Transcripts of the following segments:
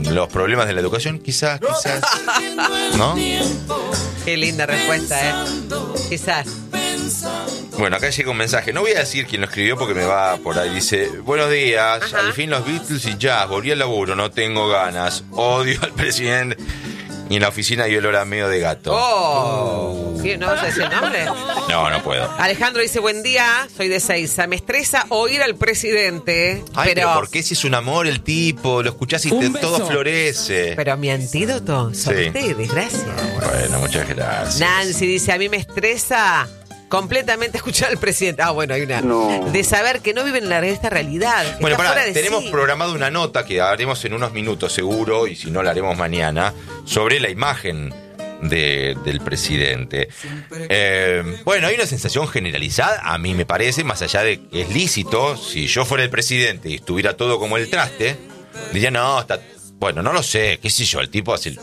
los problemas de la educación, quizás, ¿no? Qué linda respuesta, quizás. Bueno, acá llega un mensaje. No voy a decir quién lo escribió porque me va por ahí. Dice: buenos días, Ajá. Al fin los Beatles y jazz. Volví al laburo, no tengo ganas. Odio al presidente. Y en la oficina hay olor a medio de gato. Oh, ¿sí? ¿No vas a decir el nombre? No puedo. Alejandro dice: buen día, soy de Seiza. Me estresa oír al presidente. Ay, pero ¿por qué si es un amor el tipo? Lo escuchás y todo florece. Pero mi antídoto, sorte, desgracia. Bueno, muchas gracias. Nancy dice: a mí me estresa completamente escuchar al presidente. Ah, bueno, hay una. No. De saber que no viven en esta realidad. Que Bueno, está fuera de tenemos sí. programado una nota que haremos en unos minutos seguro, y si no la haremos mañana, sobre la imagen del presidente. Bueno, hay una sensación generalizada, a mí me parece, más allá de que es lícito, si yo fuera el presidente y estuviera todo como el traste, diría, no, está... Bueno, no lo sé, qué sé yo, el tipo hace...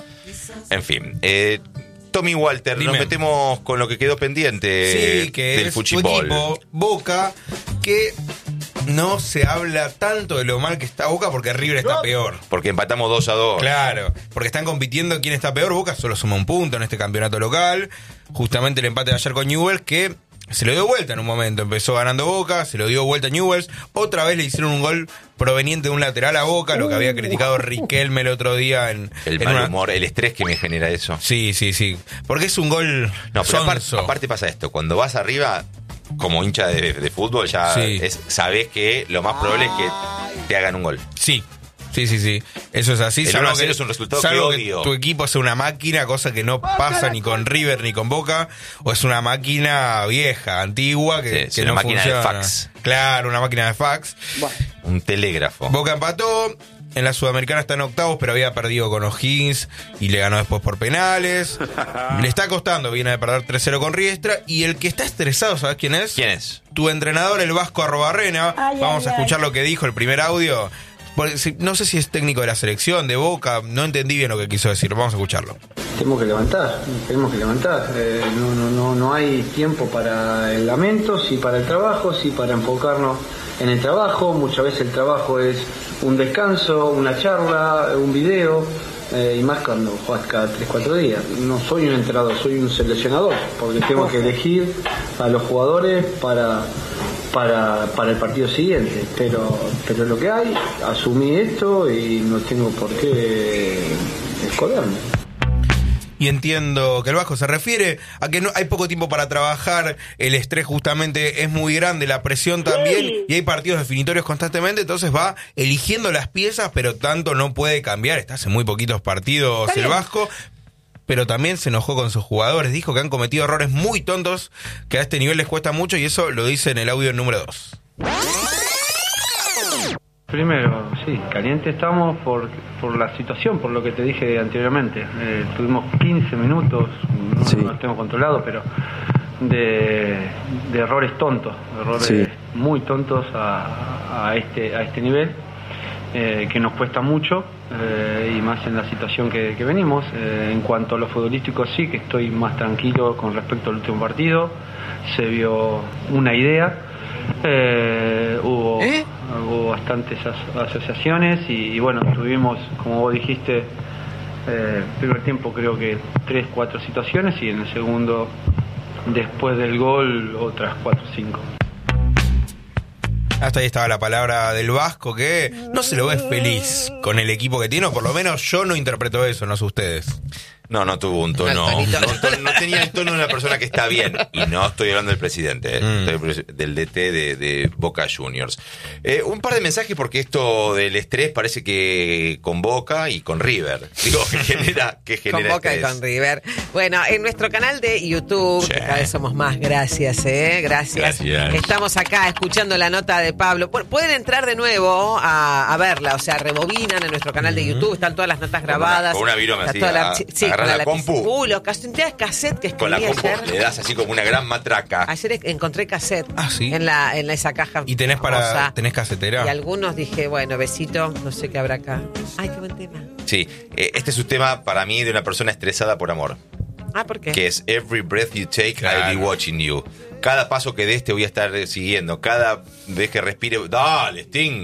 En fin, Tommy Walter, Dime. nos metemos con lo que quedó pendiente Sí, que del es tu fútbol. equipo, Boca, que no se habla tanto de lo mal que está Boca porque River está peor. Porque empatamos 2-2. Claro, porque están compitiendo quién está peor. Boca solo suma un punto en este campeonato local. Justamente el empate de ayer con Newell's, que se lo dio vuelta en un momento. Empezó ganando Boca, se lo dio vuelta a Newell's. Otra vez le hicieron un gol proveniente de un lateral a Boca, lo que había criticado Riquelme el otro día en mal humor, el estrés que me genera eso. Sí. Porque es un gol No, pero sonso. aparte pasa esto, cuando vas arriba, como hincha de fútbol, ya Sí. sabés que lo más probable es que te hagan un gol. Sí. Eso es así. El Salvo 1-0 es un resultado salvo que odio. tu equipo sea una máquina, cosa que no pasa ni con River ni con Boca, o es una máquina vieja, antigua, que, Sí, es que una no máquina de funciona. fax. Claro, una máquina de fax. Un telégrafo. Boca empató. En la Sudamericana está en octavos, pero había perdido con O'Higgins y le ganó después por penales. Le está costando, viene de perder 3-0 con Riestra. Y el que está estresado, ¿sabes quién es? ¿Quién es? Tu entrenador, el Vasco Arrobarrena. Vamos a escuchar lo que dijo el primer audio. Porque no sé si es técnico de la selección, de Boca, no entendí bien lo que quiso decir. Vamos a escucharlo. Tenemos que levantar. No hay tiempo para el lamento, sí para el trabajo, sí para enfocarnos en el trabajo. Muchas veces el trabajo es un descanso, una charla, un video, y más cuando juegas cada 3-4 días. No soy un entrenador, soy un seleccionador, porque tengo que elegir a los jugadores para el partido siguiente, pero es lo que hay. Asumí esto y no tengo por qué esconderme. Y entiendo que el Vasco se refiere a que no hay poco tiempo para trabajar, el estrés justamente es muy grande, la presión también, y hay partidos definitorios constantemente, entonces va eligiendo las piezas, pero tanto no puede cambiar. Está hace muy poquitos partidos el Vasco, pero también se enojó con sus jugadores, dijo que han cometido errores muy tontos, que a este nivel les cuesta mucho, y eso lo dice en el audio número 2. Primero, sí, caliente estamos por la situación, por lo que te dije anteriormente. Tuvimos 15 minutos, no lo tengo controlado, pero de errores tontos, muy tontos a este nivel, que nos cuesta mucho, y más en la situación que venimos. En cuanto a lo futbolístico, sí que estoy más tranquilo con respecto al último partido. Se vio una idea. Hubo bastantes asociaciones y bueno, tuvimos, como vos dijiste, primer tiempo creo que 3-4 situaciones, y en el segundo, después del gol, otras 4-5. Hasta ahí estaba la palabra del Vasco, que no se lo ve feliz con el equipo que tiene, o por lo menos yo no interpreto eso, no sé ustedes. No tuvo un tono. No tenía el tono de una persona que está bien. Y no estoy hablando del presidente, estoy del DT de Boca Juniors. Un par de mensajes, porque esto del estrés parece que con Boca y con River. Digo, que genera con Boca estrés. y con River. Bueno, en nuestro canal de YouTube, que cada vez somos más, gracias. Gracias. Estamos acá escuchando la nota de Pablo. Pueden entrar de nuevo a verla, o sea, rebobinan en nuestro canal de YouTube, están todas las notas grabadas. Con una viroma así. Con la compu. Los cassette que con la escribí compu ayer. le das así como una gran matraca. Ayer encontré cassette. ¿Sí? en esa caja. ¿Y tenés rosa. tenés casetera? Y algunos dije, bueno, besito, no sé qué habrá acá. Ay, qué buen tema. Sí, este es un tema para mí de una persona estresada por amor. ¿Por qué? Que es Every breath you take, Claro. I'll be watching you. Cada paso que des te voy a estar siguiendo. Cada vez que respire, dale, Sting,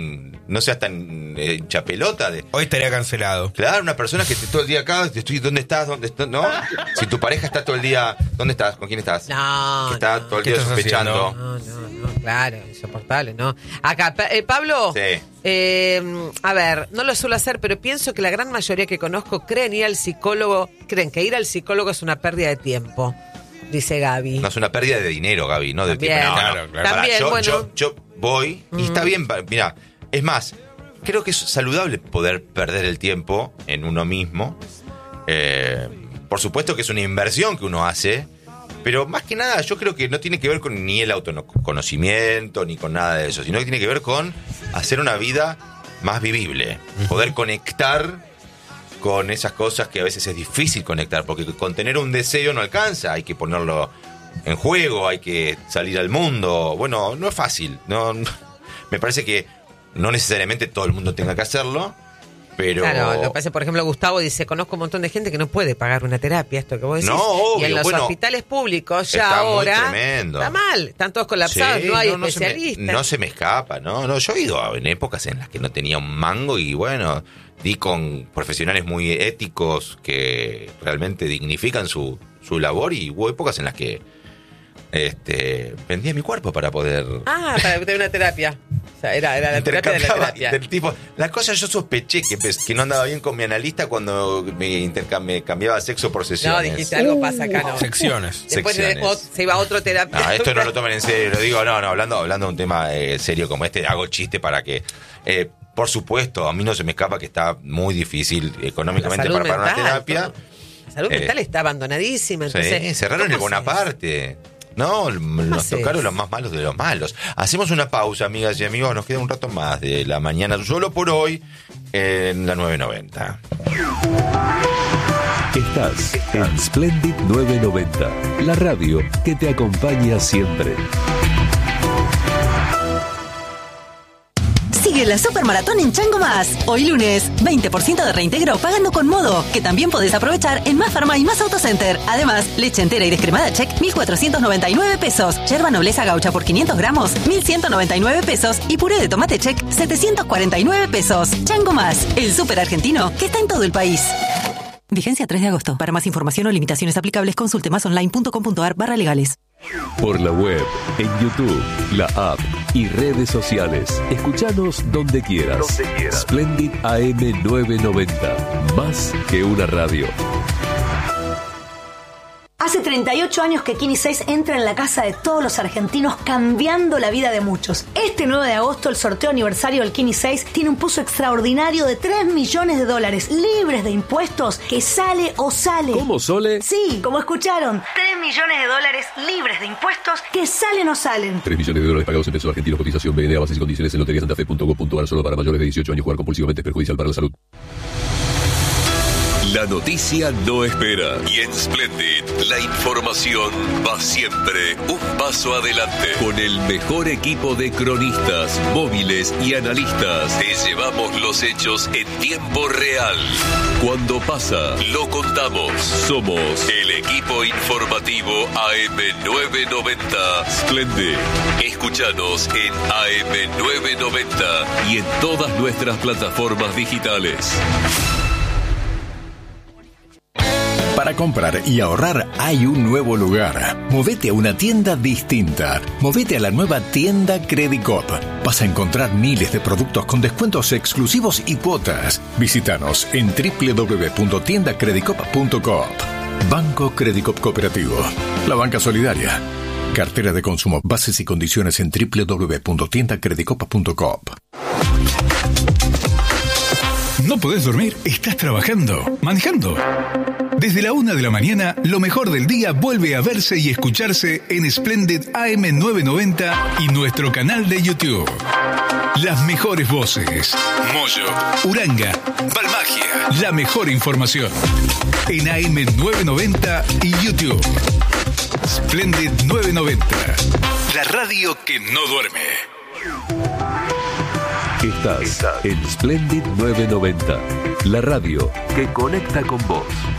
no seas tan chapelota. Hoy estaría cancelado. Claro, una persona que esté todo el día acá, ¿dónde estás? ¿No? Si tu pareja está todo el día, ¿dónde estás? ¿Con quién estás? No. Que está todo el día sospechando. No, claro, insoportable, ¿no? Acá, Pablo. Sí. A ver, no lo suelo hacer, pero pienso que la gran mayoría que conozco creen que ir al psicólogo es una pérdida de tiempo, dice Gaby. No, es una pérdida de dinero, Gaby, no de tiempo. Claro. También, yo voy y está bien, mira, es más, creo que es saludable poder perder el tiempo en uno mismo. Por supuesto que es una inversión que uno hace, pero más que nada yo creo que no tiene que ver con ni el autoconocimiento ni con nada de eso, sino que tiene que ver con hacer una vida más vivible, poder conectar con esas cosas que a veces es difícil conectar, porque con tener un deseo no alcanza, hay que ponerlo en juego, hay que salir al mundo. Bueno, no es fácil, no, me parece que no necesariamente todo el mundo tenga que hacerlo, pero... Claro, lo que pasa, por ejemplo, Gustavo dice, conozco un montón de gente que no puede pagar una terapia, esto que vos decís. No, obvio, y en los hospitales públicos ya está ahora muy tremendo. Está mal, están todos colapsados, Sí, no hay especialistas. No se me escapa, no, yo he ido en épocas en las que no tenía un mango y bueno, di con profesionales muy éticos que realmente dignifican su labor, y hubo épocas en las que vendía mi cuerpo para poder... Para tener una terapia. O sea, era la terapia de la terapia. Del tipo, la cosa, yo sospeché que no andaba bien con mi analista cuando me cambiaba sexo por sesiones. No, dijiste, algo pasa acá, ¿no? Secciones. Después se iba a otro terapia. No, esto no lo tomen en serio, lo digo, hablando de un tema serio como este, hago chiste para que... por supuesto, a mí no se me escapa que está muy difícil económicamente para pagar una terapia. La salud mental está abandonadísima. Entonces, sí, cerraron en Bonaparte. No, nos tocaron los más malos de los malos. Hacemos una pausa, amigas y amigos. Nos queda un rato más de la mañana, solo por hoy, en la 990. Estás en Splendid 990, la radio que te acompaña siempre. Sigue la Supermaratón en Chango Más. Hoy lunes, 20% de reintegro pagando con Modo, que también podés aprovechar en Más Farma y Más Autocenter. Además, leche entera y descremada Check, 1.499 pesos. Yerba Nobleza Gaucha por 500 gramos, 1.199 pesos. Y puré de tomate Check, 749 pesos. Chango Más, el súper argentino que está en todo el país. Vigencia 3 de agosto. Para más información o limitaciones aplicables, consulte masonline.com.ar/legales. Por la web, en YouTube, la app y redes sociales. Escuchanos donde quieras. Splendid AM 990. Más que una radio. Hace 38 años que Kini 6 entra en la casa de todos los argentinos, cambiando la vida de muchos. Este 9 de agosto, el sorteo aniversario del Kini 6 tiene un pozo extraordinario de $3 millones, libres de impuestos, que sale o sale. ¿Cómo, Sole? Sí, como escucharon, $3 millones, libres de impuestos, que salen o salen. $3 millones pagados en pesos argentinos. Cotización BNA, bases y condiciones en loteriasantafe.com.ar. Solo para mayores de 18 años. Jugar compulsivamente es perjudicial para la salud. La noticia no espera, y en Splendid la información va siempre un paso adelante. Con el mejor equipo de cronistas, móviles y analistas, te llevamos los hechos en tiempo real. Cuando pasa, lo contamos. Somos el equipo informativo AM990 Splendid. Escúchanos en AM990 y en todas nuestras plataformas digitales. Para comprar y ahorrar hay un nuevo lugar. Movete a una tienda distinta. Movete a la nueva tienda Credicop. Vas a encontrar miles de productos con descuentos exclusivos y cuotas. Visítanos en www.tiendacredicop.coop. Banco Credicop Cooperativo. La banca solidaria. Cartera de consumo. Bases y condiciones en www.tiendacredicop.coop. ¿No podés dormir? ¿Estás trabajando? ¿Manejando? Desde la 1 de la mañana, lo mejor del día vuelve a verse y escucharse en Splendid AM990 y nuestro canal de YouTube. Las mejores voces. Moyo, Uranga, Balmagia. La mejor información. En AM990 y YouTube. Splendid 990. La radio que no duerme. Estás en Splendid 990, la radio que conecta con vos.